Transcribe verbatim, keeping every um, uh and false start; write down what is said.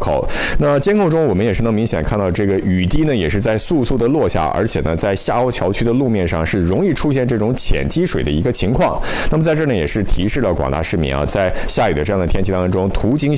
口。那监控中我们也是能明显看到，这个雨滴呢也是在速速的落下，而且呢在下凹桥区的路面上是容易出现这种浅积水的一个情况。那么在这呢也是提示了广大市民啊，在下雨的这样的天气当中，途经